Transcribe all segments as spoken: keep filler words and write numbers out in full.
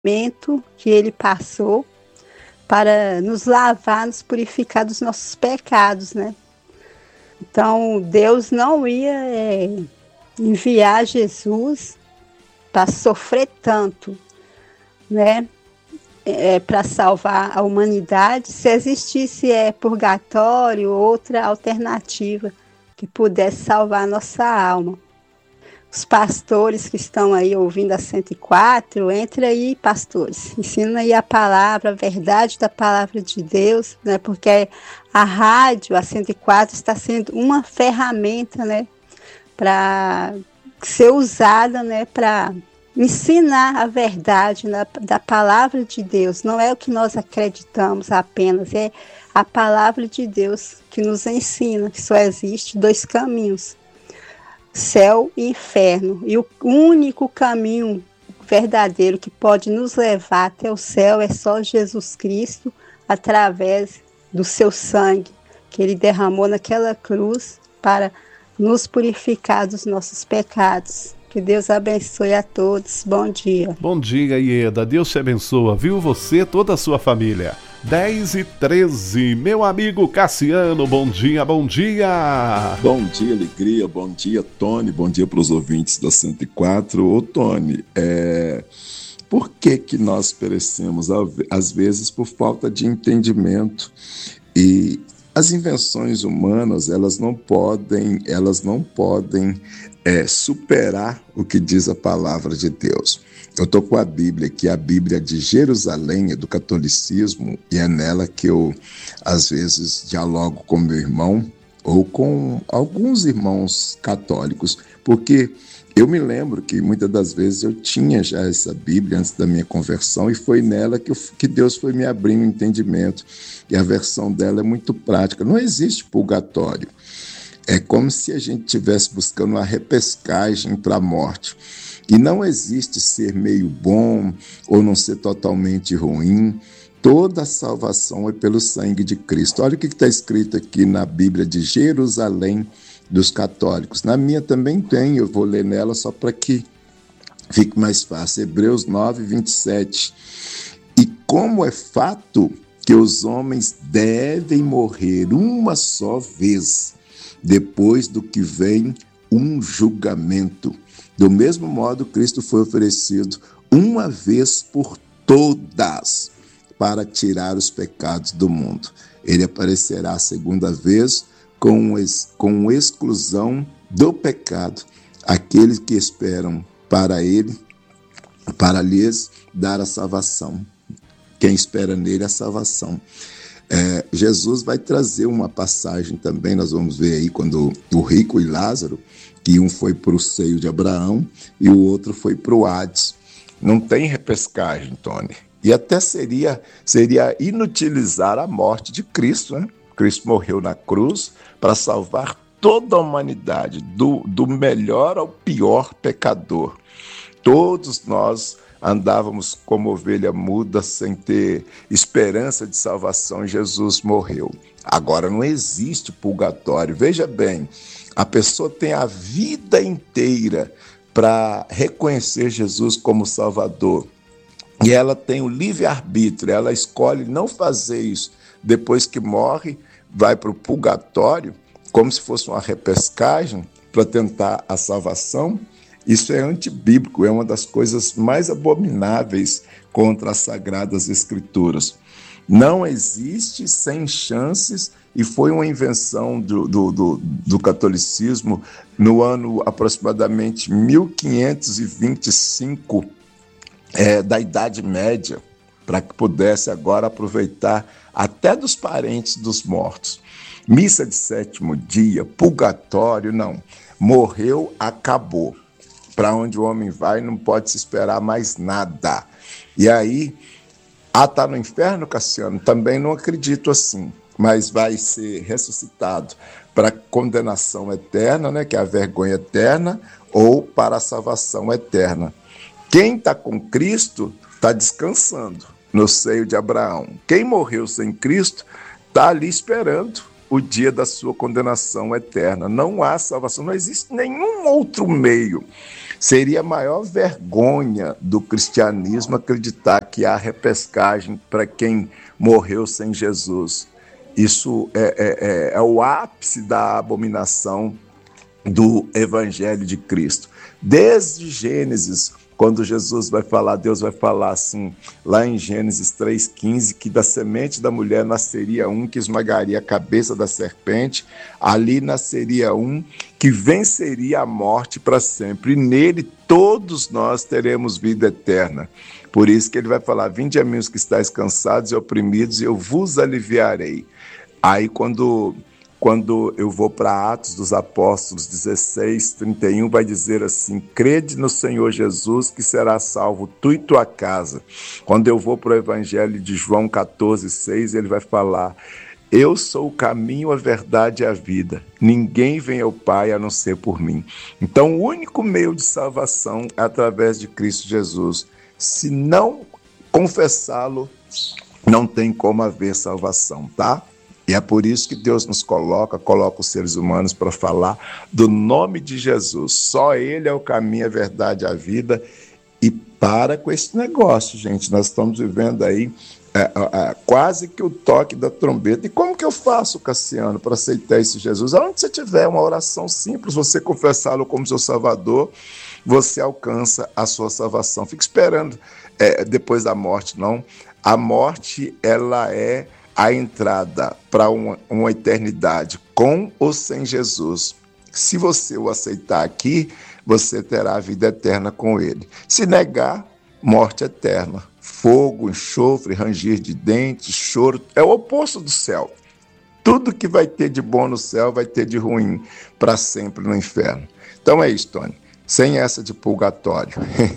momento que ele passou para nos lavar, nos purificar dos nossos pecados, né? Então, Deus não ia é, enviar Jesus para sofrer tanto, né? É, para salvar a humanidade, se existisse é, purgatório, outra alternativa que pudesse salvar a nossa alma. Os pastores que estão aí ouvindo a cento e quatro, entre aí, pastores, ensina aí a palavra, a verdade da palavra de Deus, né? Porque a rádio, a cento e quatro, está sendo uma ferramenta, né, para ser usada, né, para ensinar a verdade na, da palavra de Deus. Não é o que nós acreditamos apenas, é a palavra de Deus que nos ensina que só existe dois caminhos: céu e inferno. E o único caminho verdadeiro que pode nos levar até o céu é só Jesus Cristo, através do seu sangue que ele derramou naquela cruz para nos purificar dos nossos pecados. Que Deus abençoe a todos. Bom dia. Bom dia, Ieda. Deus te abençoa, viu? Você, toda a sua família. dez e treze, meu amigo Cassiano, bom dia, bom dia. Bom dia, alegria, bom dia, Tony, bom dia para os ouvintes da cento e quatro. Ô, Tony, é... por que que nós perecemos? Às vezes por falta de entendimento. E as invenções humanas, elas não podem, elas não podem é, superar o que diz a palavra de Deus. Eu estou com a Bíblia aqui, a Bíblia de Jerusalém, é do catolicismo, e é nela que eu, às vezes, dialogo com meu irmão ou com alguns irmãos católicos, porque eu me lembro que muitas das vezes eu tinha já essa Bíblia antes da minha conversão, e foi nela que, eu, que Deus foi me abrindo o entendimento, e a versão dela é muito prática. Não existe purgatório. É como se a gente estivesse buscando uma repescagem para a morte. E não existe ser meio bom ou não ser totalmente ruim. Toda a salvação é pelo sangue de Cristo. Olha o que está escrito aqui na Bíblia de Jerusalém dos católicos. Na minha também tem, eu vou ler nela só para que fique mais fácil. Hebreus nove, vinte e sete. E como é fato que os homens devem morrer uma só vez, depois do que vem um julgamento. Do mesmo modo, Cristo foi oferecido uma vez por todas para tirar os pecados do mundo. Ele aparecerá a segunda vez com, com exclusão do pecado, aqueles que esperam para ele, para lhes dar a salvação. Quem espera nele a salvação. É, Jesus vai trazer uma passagem também, nós vamos ver aí quando o rico e Lázaro, que um foi para o seio de Abraão e o outro foi para o Hades. Não tem repescagem, Tony. E até seria, seria inutilizar a morte de Cristo, né? Cristo morreu na cruz para salvar toda a humanidade, do, do melhor ao pior pecador. Todos nós andávamos como ovelha muda, sem ter esperança de salvação, e Jesus morreu. Agora não existe purgatório. Veja bem, a pessoa tem a vida inteira para reconhecer Jesus como Salvador. E ela tem o livre-arbítrio, ela escolhe não fazer isso. Depois que morre, vai para o purgatório, como se fosse uma repescagem para tentar a salvação. Isso é antibíblico, é uma das coisas mais abomináveis contra as Sagradas Escrituras. Não existe sem chances, e foi uma invenção do, do, do, do catolicismo no ano aproximadamente mil quinhentos e vinte e cinco, é, da Idade Média, para que pudesse agora aproveitar até dos parentes dos mortos. Missa de sétimo dia, purgatório, não. Morreu, acabou. Para onde o homem vai, não pode se esperar mais nada. E aí, ah, está no inferno, Cassiano? Também não acredito assim, mas vai ser ressuscitado para condenação eterna, né, que é a vergonha eterna, ou para a salvação eterna. Quem está com Cristo está descansando no seio de Abraão. Quem morreu sem Cristo está ali esperando o dia da sua condenação eterna. Não há salvação, não existe nenhum outro meio. Seria a maior vergonha do cristianismo acreditar que há repescagem para quem morreu sem Jesus. Isso é, é, é o ápice da abominação do Evangelho de Cristo. Desde Gênesis, quando Jesus vai falar, Deus vai falar assim, lá em Gênesis três, quinze, que da semente da mulher nasceria um que esmagaria a cabeça da serpente, ali nasceria um que venceria a morte para sempre, e nele todos nós teremos vida eterna. Por isso que ele vai falar, vinde a mim os que estáis cansados e oprimidos, e eu vos aliviarei. Aí quando... Quando eu vou para Atos dos Apóstolos dezesseis, trinta e um, vai dizer assim, crede no Senhor Jesus que será salvo tu e tua casa. Quando eu vou para o Evangelho de João catorze, seis, ele vai falar, eu sou o caminho, a verdade e a vida. Ninguém vem ao Pai a não ser por mim. Então o único meio de salvação é através de Cristo Jesus. Se não confessá-lo, não tem como haver salvação, tá? E é por isso que Deus nos coloca, coloca os seres humanos para falar do nome de Jesus. Só Ele é o caminho, a verdade, a vida. E para com esse negócio, gente. Nós estamos vivendo aí é, é, quase que o toque da trombeta. E como que eu faço, Cassiano, para aceitar esse Jesus? Onde você tiver uma oração simples, você confessá-lo como seu Salvador, você alcança a sua salvação. Fique esperando é, depois da morte, não. A morte, ela é a entrada para uma, uma eternidade com ou sem Jesus. Se você o aceitar aqui, você terá a vida eterna com ele. Se negar, morte eterna. Fogo, enxofre, ranger de dentes, choro. É o oposto do céu. Tudo que vai ter de bom no céu vai ter de ruim para sempre no inferno. Então é isso, Tony. Sem essa de purgatório.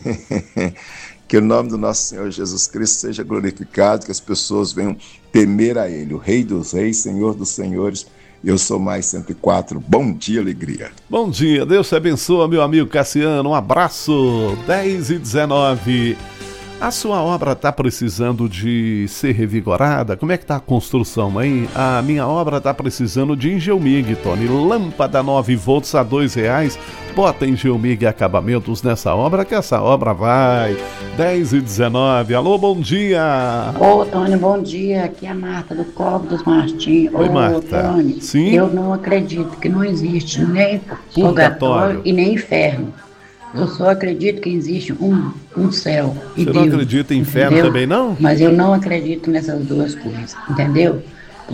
Que o nome do nosso Senhor Jesus Cristo seja glorificado, que as pessoas venham temer a Ele, o Rei dos Reis, Senhor dos Senhores. Eu sou mais cento e quatro. Bom dia, alegria. Bom dia, Deus te abençoe, meu amigo Cassiano. Um abraço. dez e dezenove. A sua obra está precisando de ser revigorada? Como é que está a construção, hein? A minha obra está precisando de Engelmig, Tony. Lâmpada nove volts a dois reais. Bota Engelmig Acabamentos nessa obra, que essa obra vai. dez e dezenove. Alô, bom dia. Ô, Tony, bom dia. Aqui é a Marta do Corvo dos Martins. Oi, Ô, Marta. Tony, sim? Eu não acredito que não existe nem Purgatório. purgatório e nem inferno. Eu só acredito que existe um, um céu e Você Deus. não acredita em inferno entendeu? também, não? Mas eu não acredito nessas duas coisas, entendeu?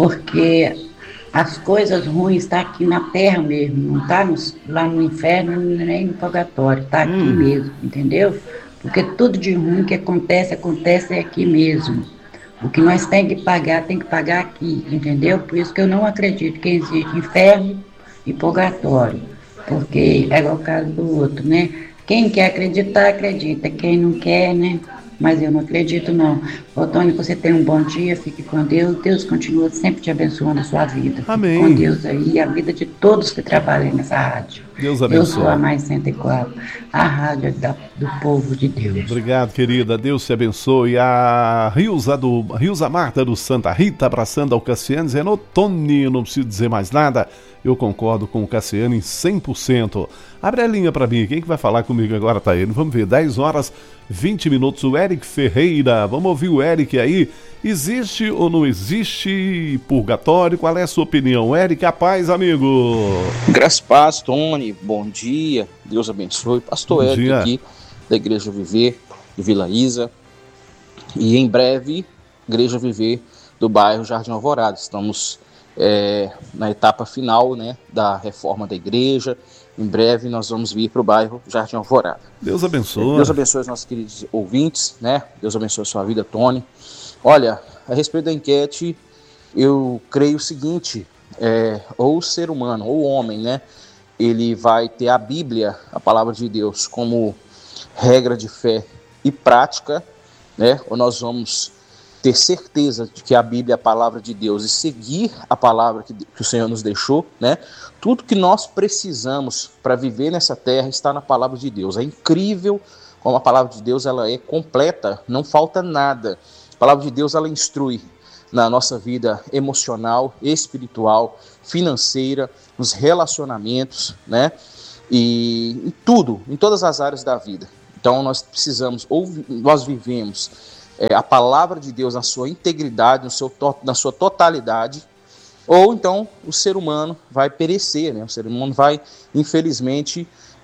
Porque as coisas ruins estão aqui na terra mesmo, não está lá no inferno nem no purgatório, está aqui Hum. mesmo, entendeu? Porque tudo de ruim que acontece, acontece aqui mesmo. O que nós temos que pagar, tem que pagar aqui, entendeu? Por isso que eu não acredito que existe inferno e purgatório. Porque é igual o caso do outro, né? Quem quer acreditar, acredita. Quem não quer, né? Mas eu não acredito, não. Ô, Tony, você tenha um bom dia, fique com Deus. Deus continua sempre te abençoando a sua vida. Amém. Fique com Deus aí e a vida de todos que trabalham nessa rádio. Deus Eu abençoe. sou a Mais cento e quatro, a rádio da, do povo de Deus. Obrigado, querida. Deus te abençoe. A Rilza, do, Rilza Marta do Santa Rita, abraçando ao Cassiano, dizendo, ô Tony, não preciso dizer mais nada. Eu concordo com o Cassiano em cem por cento. Abre a linha para mim. Quem que vai falar comigo agora, tá ele? Vamos ver, dez horas, vinte minutos. O Eric Ferreira. Vamos ouvir o Eric aí. Existe ou não existe purgatório? Qual é a sua opinião? Eric, a paz, amigo. Graças a paz, Tony. Bom dia. Deus abençoe. Pastor Bom Eric dia. aqui, da Igreja Viver, de Vila Isa. E em breve, Igreja Viver do bairro Jardim Alvorada. Estamos é, na etapa final, né, da reforma da igreja. Em breve nós vamos vir para o bairro Jardim Alvorada. Deus abençoe. Deus abençoe os nossos queridos ouvintes, né? Deus abençoe a sua vida, Tony. Olha, a respeito da enquete, eu creio o seguinte, é, ou o ser humano, ou o homem, né? Ele vai ter a Bíblia, a palavra de Deus, como regra de fé e prática, né? Ou nós vamos ter certeza de que a Bíblia é a palavra de Deus e seguir a palavra que, que o Senhor nos deixou, né? Tudo que nós precisamos para viver nessa terra está na palavra de Deus. É incrível como a palavra de Deus ela é completa, não falta nada. A palavra de Deus ela instrui na nossa vida emocional, espiritual, financeira, nos relacionamentos, né? e em tudo, em todas as áreas da vida. Então nós precisamos, ou nós vivemos é, a palavra de Deus na sua integridade, no seu, na sua totalidade, ou então o ser humano vai perecer, né? O ser humano vai, infelizmente,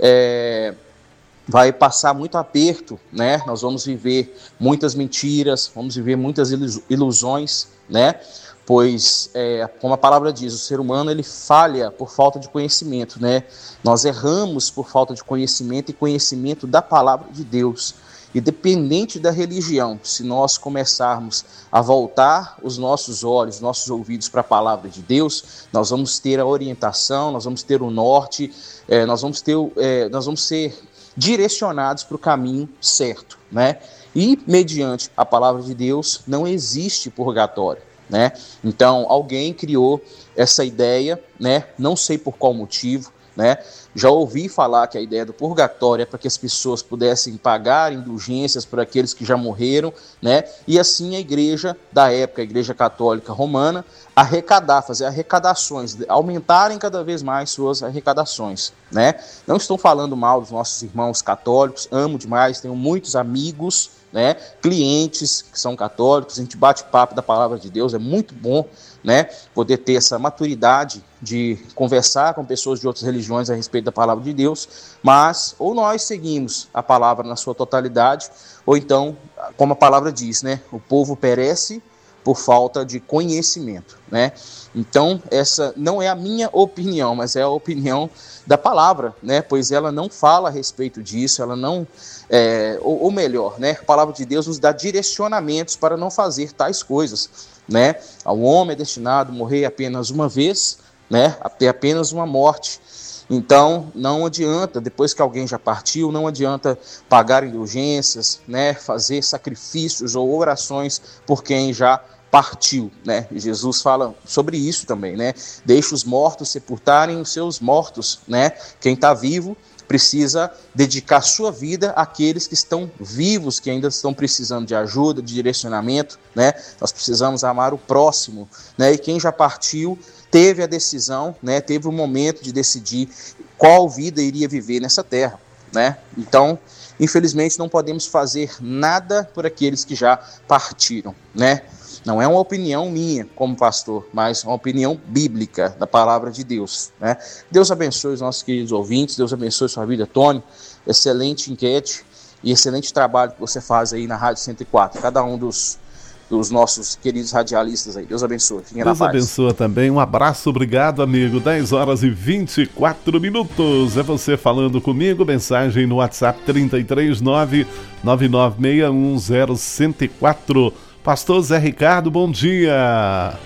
é, vai passar muito aperto, né? Nós vamos viver muitas mentiras, vamos viver muitas ilusões, né? Pois, é, como a palavra diz, o ser humano ele falha por falta de conhecimento, né? Nós erramos por falta de conhecimento e conhecimento da palavra de Deus. E dependente da religião, se nós começarmos a voltar os nossos olhos, nossos ouvidos para a palavra de Deus, nós vamos ter a orientação, nós vamos ter o norte, é, nós vamos ter, é, nós vamos ser direcionados para o caminho certo, né? E mediante a palavra de Deus não existe purgatório, né? Então alguém criou essa ideia, né? Não sei por qual motivo, né? Já ouvi falar que a ideia do purgatório é para que as pessoas pudessem pagar indulgências por aqueles que já morreram, né? E assim a igreja da época, a igreja católica romana, arrecadar, fazer arrecadações, aumentarem cada vez mais suas arrecadações, né? Não estou falando mal dos nossos irmãos católicos, amo demais, tenho muitos amigos, né, clientes que são católicos, a gente bate papo da palavra de Deus, é muito bom, né, poder ter essa maturidade de conversar com pessoas de outras religiões a respeito da palavra de Deus, mas ou nós seguimos a palavra na sua totalidade, ou então, como a palavra diz, né, o povo perece por falta de conhecimento, né? Então, essa não é a minha opinião, mas é a opinião da palavra, né? Pois ela não fala a respeito disso, ela não, é, ou, ou melhor, né? A palavra de Deus nos dá direcionamentos para não fazer tais coisas, né? Ao homem é destinado a morrer apenas uma vez, né? A ter apenas uma morte. Então, não adianta, depois que alguém já partiu, não adianta pagar indulgências, né? Fazer sacrifícios ou orações por quem já partiu, né? Jesus fala sobre isso também, né? Deixa os mortos sepultarem os seus mortos, né? Quem está vivo precisa dedicar sua vida àqueles que estão vivos, que ainda estão precisando de ajuda, de direcionamento, né? Nós precisamos amar o próximo, né? E quem já partiu teve a decisão, né? Teve o momento de decidir qual vida iria viver nessa terra, né? Então, infelizmente, não podemos fazer nada por aqueles que já partiram, né? Não é uma opinião minha como pastor, mas uma opinião bíblica da palavra de Deus, né? Deus abençoe os nossos queridos ouvintes, Deus abençoe sua vida, Tony. Excelente enquete e excelente trabalho que você faz aí na Rádio cento e quatro. Cada um dos, dos nossos queridos radialistas aí. Deus abençoe. Fiquem Deus na paz. abençoe também. Um abraço, obrigado, amigo. dez horas e vinte e quatro minutos. É você falando comigo. Mensagem no WhatsApp trinta e três nove nove nove seis um zero zero quatro. Pastor Zé Ricardo, bom dia.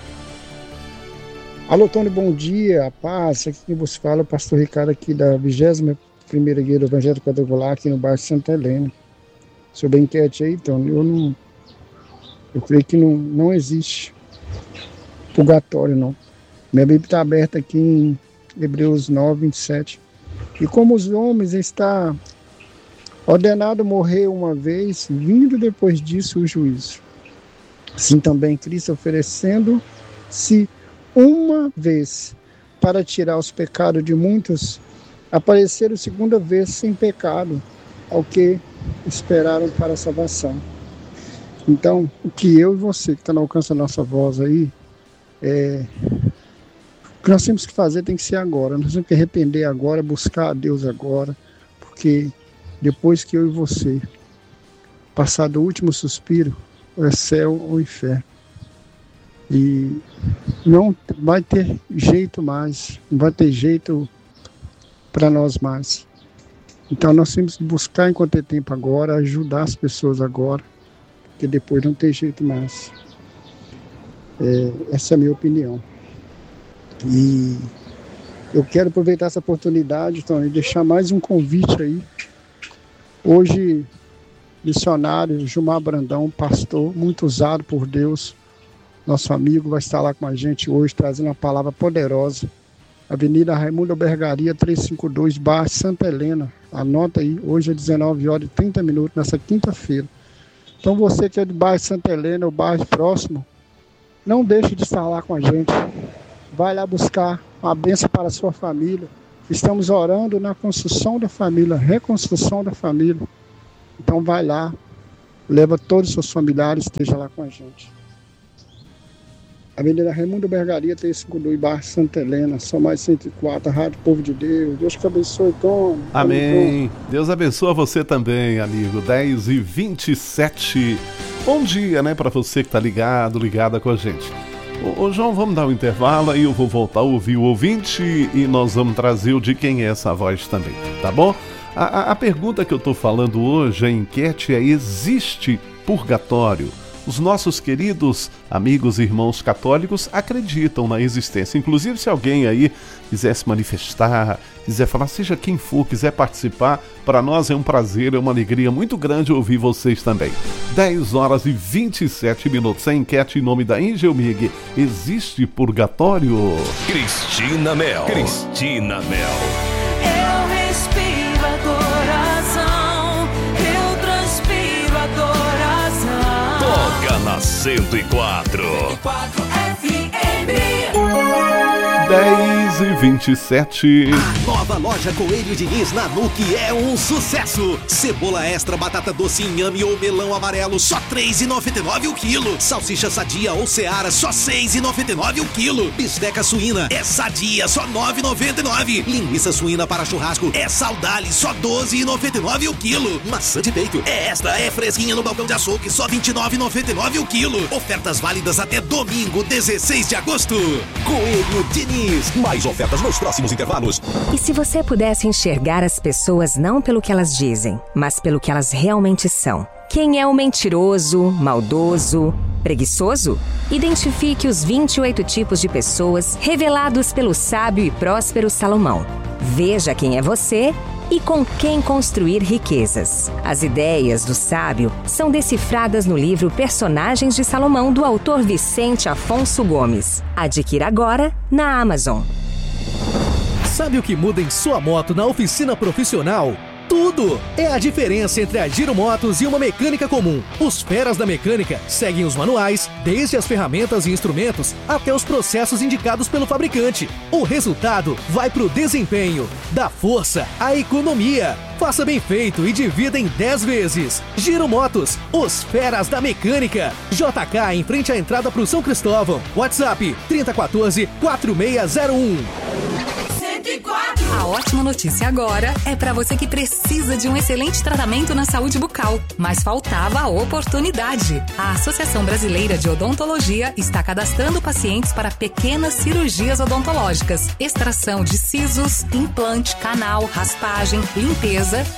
Alô, Tony, bom dia, paz. Aqui quem você fala é o pastor Ricardo aqui da vigésima primeira Igreja do Evangelho Quadrangular aqui no bairro Santa Helena. Sobre a enquete aí, Tony, eu não... Eu creio que não, não existe purgatório, não. Minha Bíblia está aberta aqui em Hebreus nove, vinte e sete. E como os homens está ordenado morrer uma vez, vindo depois disso o juízo. Assim também Cristo, oferecendo-se uma vez para tirar os pecados de muitos, apareceram segunda vez sem pecado, ao que esperaram para a salvação. Então, o que eu e você que está no alcance da nossa voz aí, é, o que nós temos que fazer tem que ser agora. Nós temos que arrepender agora, buscar a Deus agora, porque depois que eu e você passar do último suspiro, é céu ou inferno. E não vai ter jeito mais, não vai ter jeito para nós mais. Então nós temos que buscar enquanto é tempo agora, ajudar as pessoas agora, porque depois não tem jeito mais. É, essa é a minha opinião. E eu quero aproveitar essa oportunidade, Tony, e deixar mais um convite aí. Hoje, missionário Gilmar Brandão, pastor, muito usado por Deus, nosso amigo, vai estar lá com a gente hoje, trazendo uma palavra poderosa. Avenida Raimundo Albergaria, trezentos e cinquenta e dois, bairro Santa Helena. Anota aí, hoje é dezenove horas e trinta minutos, nessa quinta-feira. Então você que é de bairro Santa Helena, o bairro próximo, não deixe de estar lá com a gente. Vai lá buscar uma bênção para a sua família. Estamos orando na construção da família, reconstrução da família. Então vai lá, leva todos os seus familiares, esteja lá com a gente. Avenida Raimundo Bergaria, três cinco dois, bairro Santa Helena, São Mais cento e quatro, Rádio Povo de Deus. Deus te abençoe, Tom. Amém. Deus abençoe você também, amigo. dez e vinte e sete. Bom dia, né, para você que tá ligado, ligada com a gente. Ô, ô João, vamos dar um intervalo aí, eu vou voltar a ouvir o ouvinte e nós vamos trazer o de quem é essa voz também, tá bom? A, a, a pergunta que eu tô falando hoje, a enquete é: existe purgatório? Os nossos queridos amigos e irmãos católicos acreditam na existência. Inclusive, se alguém aí quiser se manifestar, quiser falar, seja quem for, quiser participar, para nós é um prazer, é uma alegria muito grande ouvir vocês também. dez horas e vinte e sete minutos. A enquete em nome da Engelmig. Existe purgatório? Cristina Mel. Cristina Mel. Eu respiro adoração. Eu transpiro adoração. Toca na cento e quatro. F M. dez e vinte e sete. A nova loja Coelho Diniz na N U C é um sucesso. Cebola extra, batata doce, inhame ou melão amarelo, só três reais e noventa e nove centavos o quilo. Salsicha sadia ou seara, só seis reais e noventa e nove centavos o quilo. Bisteca suína é sadia, só nove reais e noventa e nove centavos. Linguiça suína para churrasco é Saudale, só doze reais e noventa e nove centavos o quilo. Maçã de peito é extra, é fresquinha no balcão de açougue, só vinte e nove reais e noventa e nove centavos o quilo. Ofertas válidas até domingo, dezesseis de agosto. Coelho Diniz. Mais ofertas nos próximos intervalos. E se você pudesse enxergar as pessoas não pelo que elas dizem, mas pelo que elas realmente são? Quem é o mentiroso, maldoso, preguiçoso? Identifique os vinte e oito tipos de pessoas revelados pelo sábio e próspero Salomão. Veja quem é você e com quem construir riquezas. As ideias do sábio são decifradas no livro Personagens de Salomão, do autor Vicente Afonso Gomes. Adquira agora na Amazon. Sabe o que muda em sua moto na oficina profissional? Tudo! É a diferença entre a Giro Motos e uma mecânica comum. Os feras da mecânica seguem os manuais, desde as ferramentas e instrumentos até os processos indicados pelo fabricante. O resultado vai para o desempenho, da força à economia. Faça bem feito e divida em dez vezes. Giro Motos, os feras da mecânica. J K em frente à entrada para o São Cristóvão. WhatsApp trinta e quatro, quatro seis zero um. A ótima notícia agora é para você que precisa de um excelente tratamento na saúde bucal, mas faltava a oportunidade. A Associação Brasileira de Odontologia está cadastrando pacientes para pequenas cirurgias odontológicas, extração de sisos, implante, canal, raspagem, limpeza